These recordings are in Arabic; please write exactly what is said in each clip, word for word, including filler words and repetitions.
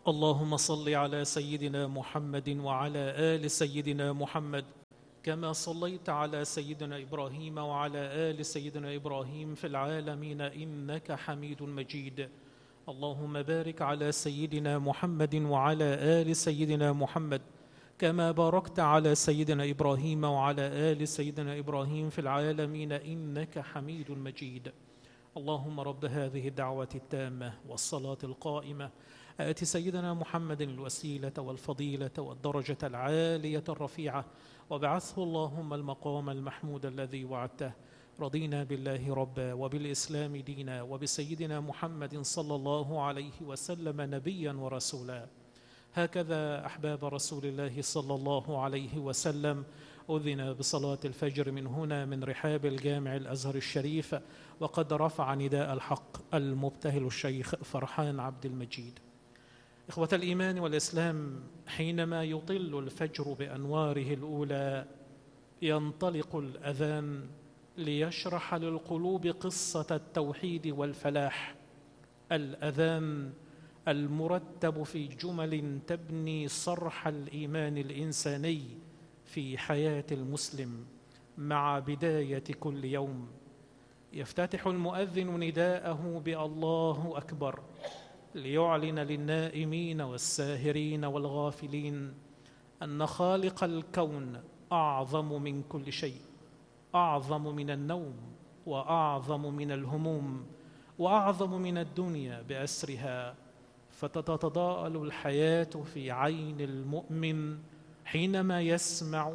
اللهم صل على سيدنا محمد وعلى آل سيدنا محمد كما صليت على سيدنا إبراهيم وعلى آل سيدنا إبراهيم في العالمين إنك حميد مجيد. اللهم بارك على سيدنا محمد وعلى آل سيدنا محمد كما باركت على سيدنا إبراهيم وعلى آل سيدنا إبراهيم في العالمين إنك حميد مجيد. اللهم رب هذه الدعوة التامة والصلاة القائمة آت سيدنا محمد الوسيلة والفضيلة والدرجة العالية الرفيعة وابعثه اللهم المقام المحمود الذي وعدته. رضينا بالله ربا وبالإسلام دينا وبسيدنا محمد صلى الله عليه وسلم نبيا ورسولا. هكذا أحباب رسول الله صلى الله عليه وسلم أذن بصلاة الفجر من هنا من رحاب الجامع الأزهر الشريف، وقد رفع نداء الحق المبتهل الشيخ فرحان عبد المجيد. إخوة الإيمان والإسلام، حينما يطل الفجر بأنواره الأولى ينطلق الأذان ليشرح للقلوب قصة التوحيد والفلاح. الأذان المرتب في جمل تبني صرح الإيمان الإنساني في حياة المسلم مع بداية كل يوم. يفتتح المؤذن نداءه بالله أكبر ليعلن للنائمين والساهرين والغافلين أن خالق الكون أعظم من كل شيء، أعظم من النوم وأعظم من الهموم وأعظم من الدنيا بأسرها. فتتضاءل الحياة في عين المؤمن حينما يسمع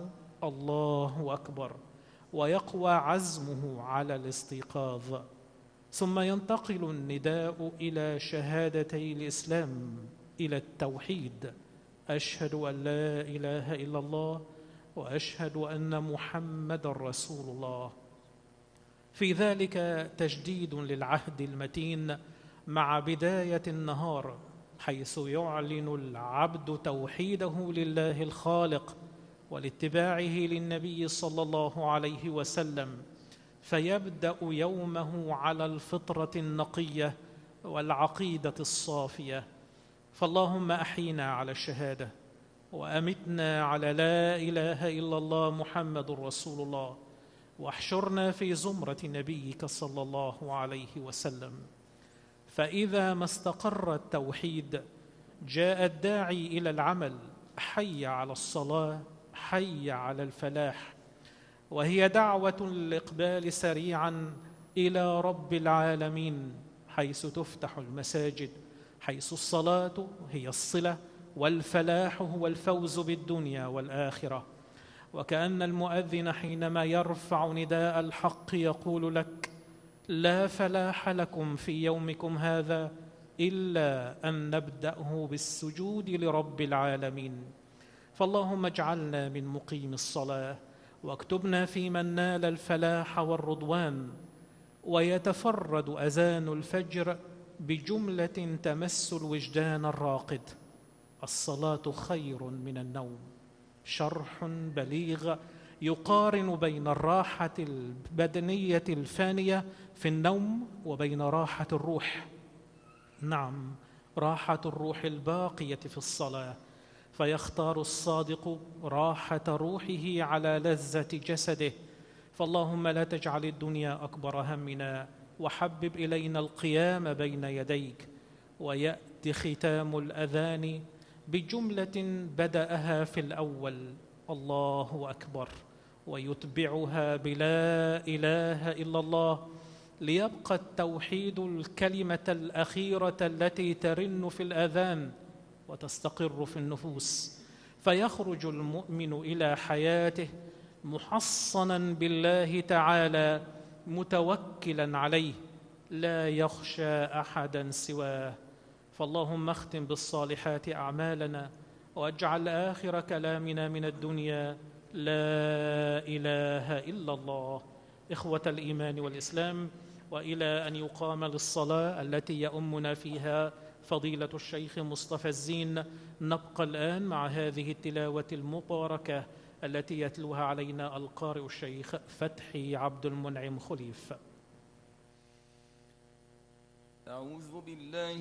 الله أكبر ويقوى عزمه على الاستيقاظ. ثم ينتقل النداء إلى شهادتي الإسلام، إلى التوحيد: أشهد أن لا إله إلا الله وأشهد أن محمد رسول الله. في ذلك تجديد للعهد المتين مع بداية النهار، حيث يعلن العبد توحيده لله الخالق ولاتباعه للنبي صلى الله عليه وسلم، فيبدأ يومه على الفطرة النقية والعقيدة الصافية. فاللهم أحينا على الشهادة وأمتنا على لا إله إلا الله محمد رسول الله، واحشرنا في زمرة نبيك صلى الله عليه وسلم. فإذا ما استقر التوحيد جاء الداعي إلى العمل: حي على الصلاة، حي على الفلاح. وهي دعوة الإقبال سريعا إلى رب العالمين، حيث تفتح المساجد، حيث الصلاة هي الصلة والفلاح هو الفوز بالدنيا والآخرة. وكأن المؤذن حينما يرفع نداء الحق يقول لك: لا فلاح لكم في يومكم هذا إلا أن نبدأه بالسجود لرب العالمين. فاللهم اجعلنا من مقيم الصلاة، واكتبنا في من نال الفلاح والرضوان. ويتفرد أذان الفجر بجملة تمس الوجدان الراقد: الصلاة خير من النوم. شرح بليغ يقارن بين الراحة البدنية الفانية في النوم وبين راحة الروح، نعم راحة الروح الباقية في الصلاة. فيختار الصادق راحة روحه على لذة جسده. فاللهم لا تجعل الدنيا أكبر همنا، وحبب إلينا القيام بين يديك. ويأتي ختام الأذان بجملة بدأها في الأول: الله أكبر، ويتبعها بلا إله إلا الله، ليبقى التوحيد الكلمة الأخيرة التي ترن في الأذان وتستقر في النفوس. فيخرج المؤمن إلى حياته محصنا بالله تعالى، متوكلا عليه، لا يخشى أحدا سواه. فاللهم اختم بالصالحات أعمالنا، واجعل آخر كلامنا من الدنيا لا إله إلا الله. إخوة الإيمان والإسلام، وإلى أن يقام للصلاة التي يؤمنا فيها فضيلة الشيخ مصطفى الزين، نبقى الآن مع هذه التلاوة المباركة التي يتلوها علينا القارئ الشيخ فتحي عبد المنعم خليف. أعوذ بالله